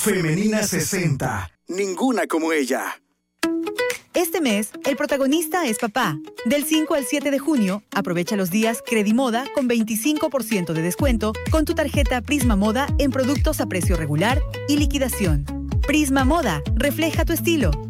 Femenina 60. Ninguna como ella. Este mes, el protagonista es papá. Del 5 al 7 de junio, aprovecha los días Credimoda con 25% de descuento con tu tarjeta Prisma Moda en productos a precio regular y liquidación. Prisma Moda, refleja tu estilo.